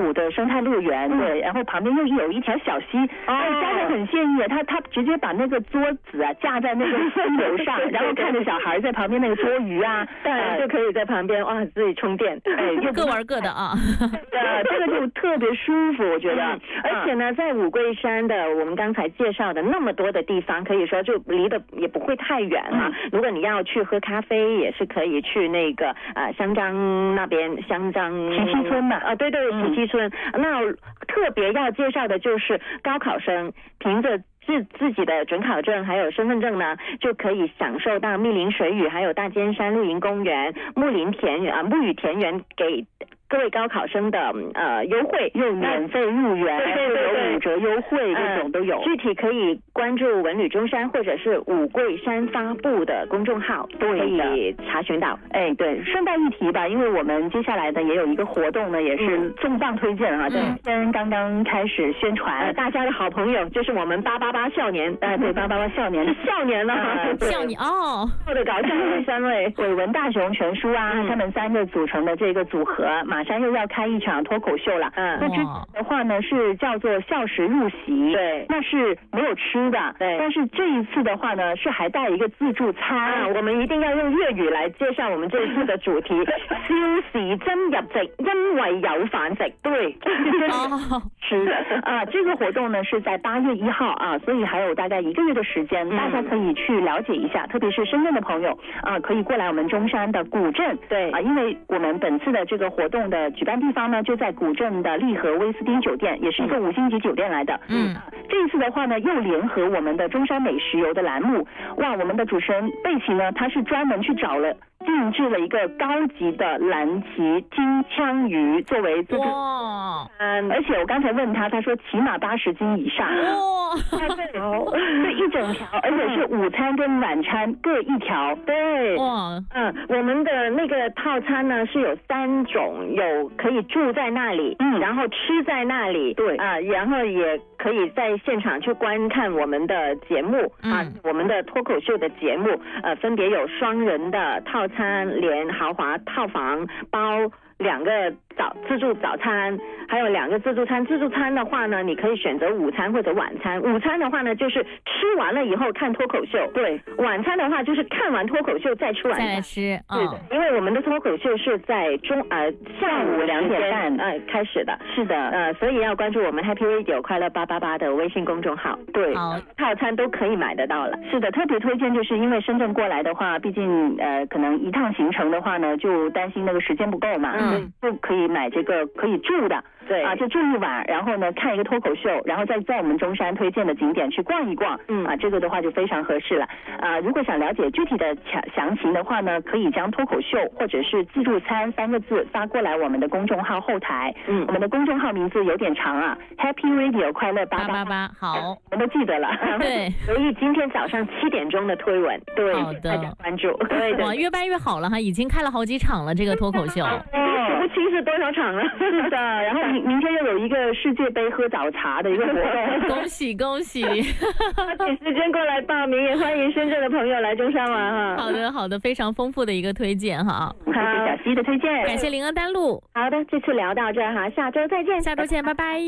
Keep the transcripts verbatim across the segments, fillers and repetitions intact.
五的生态乐园，嗯、对，然后旁边又有一条小溪，哦，家人很惬意，他他直接把那个桌子啊架在那个溪流上，然后看着小孩在旁边那个捉鱼啊， 当然就可以在旁边哇自己充电， 哎， 又各玩各的啊， 呃，这个就特别舒服，我觉得。嗯、 而且呢，在五桂山的我们刚才介绍的那么多的地方，可以说就离得也不会太远啊。嗯、如果你要去喝咖啡，也是可以去那个呃香樟那边香樟七七村嘛， 啊，对对，七七村。嗯、那特别要介绍的就是高考生凭着自自己的准考证还有身份证呢，就可以享受到密林水语，还有大尖山露营公园、木林田园啊、木语田园给各位高考生的呃优惠， 又免费入园， 对对对对， 有五折优惠，这种都有。 呃、具体可以关注文旅中山或者是五桂山发布的公众号，可以查询到。 哎，对，顺带一提吧，因为我们接下来的也有一个活动呢，也是重磅推荐啊，今天刚刚开始宣传、 呃，大家的好朋友就是我们八八八少年， 哎、呃，对，八八八少年， 少年了、 啊，少年哦， 或者搞笑的三位伟文大雄全书啊，嗯、他们三个组成的这个组合。马上又要开一场脱口秀了，嗯，那之前的话呢是叫做校食入席， 对， 那是没有吃的， 对， 但是这一次的话呢是还带一个自助餐， 啊、我们一定要用粤语来介绍我们这一次的主题，消時真入席，因為有飯食， 对， 哦， 是啊，这个活动呢是在八月一號啊，所以还有大概一个月的时间，嗯、大家可以去了解一下，特别是深圳的朋友啊，可以过来我们中山的古镇， 对啊，因为我们本次的这个活动的举办地方呢，就在古镇的利和威斯汀酒店，也是一个五星级酒店来的。嗯，这一次的话呢，又联合我们的中山美食游的栏目，哇，我们的主持人贝奇呢，他是专门去找了。定制了一个高级的蓝鳍金枪鱼作为自助， 哇， 嗯，而且我刚才问他，他说起码八十斤以上， 哇， 这一整条，而且是午餐跟晚餐各一条， 对， 哇， 嗯，我们的那个套餐呢是有三种，有可以住在那里，嗯，然后吃在那里， 对， 啊，然后也可以在现场去观看我们的节目，嗯、啊，我们的脱口秀的节目，呃，分别有双人的套餐，连豪华套房包两个早自助早餐，还有两个自助餐。自助餐的话呢，你可以选择午餐或者晚餐。午餐的话呢，就是吃完了以后看脱口秀。 对， 晚餐的话就是看完脱口秀再吃晚餐。 再来吃， 对的、哦，因为我们的脱口秀是在中呃下午两点半呃开始的。 是的， 呃，所以要关注我们 Happy Radio 快乐八八八的微信公众号。 对， 套餐都可以买得到了。 是的，特别推荐就是因为深圳过来的话，毕竟呃可能一趟行程的话呢，就担心那个时间不够嘛，嗯，就可以买这个可以住的。 对啊，就住一晚，然后呢看一个脱口秀，然后再在我们中山推荐的景点去逛一逛，嗯啊，这个的话就非常合适了。啊，如果想了解具体的详详情的话呢，可以将脱口秀或者是自助餐三个字发过来我们的公众号后台。嗯，我们的公众号名字有点长啊 ，Happy Radio 快乐八八八， 好， 我们都记得了。 对， 所以今天早上七点钟的推文，对， 好的， 大家关注。对的， 哇，越办越好了哈，已经开了好几场了，这个脱口秀。 哦，数不清是多少场了。 是的，然后明明天又有一个世界杯喝早茶的一个活动， 恭喜恭喜！ 抓紧时间过来报名，也欢迎深圳的朋友来中山玩哈。 好的好的，非常丰富的一个推荐哈。 谢谢小溪的推荐， 感谢林恩丹路。 好的，这次聊到这儿哈，下周再见， 下周见，拜拜。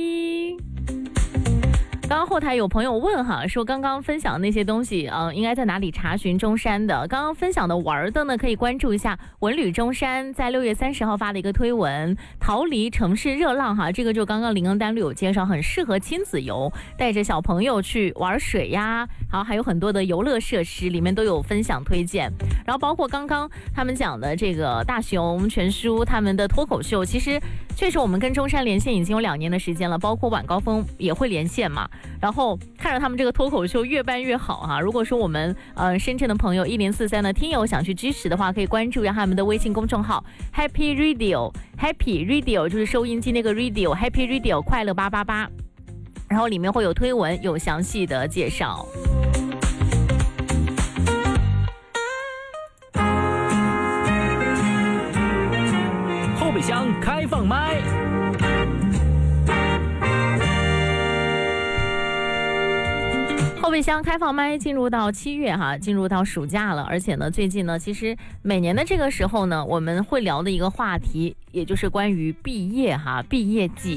刚刚后台有朋友问哈，说刚刚分享的那些东西，呃，应该在哪里查询中山的？刚刚分享的玩的呢，可以关注一下文旅中山在六月三十号发的一个推文，逃离城市热浪哈，这个就刚刚林恩丹路有介绍，很适合亲子游，带着小朋友去玩水呀，然后还有很多的游乐设施，里面都有分享推荐。然后包括刚刚他们讲的这个大熊全书他们的脱口秀，其实确实我们跟中山连线已经有两年的时间了，包括晚高峰也会连线嘛。然后看着他们这个脱口秀越办越好哈、啊。如果说我们呃深圳的朋友一零四三的听友想去支持的话，可以关注一下他们的微信公众号 Happy Radio Happy Radio 就是收音机那个 Radio Happy Radio 快乐八八八，然后里面会有推文有详细的介绍。 后备箱开放麦。 后备箱开放麦进入到七月哈，进入到暑假了，而且呢，最近呢，其实每年的这个时候呢，我们会聊的一个话题，也就是关于毕业哈，毕业季。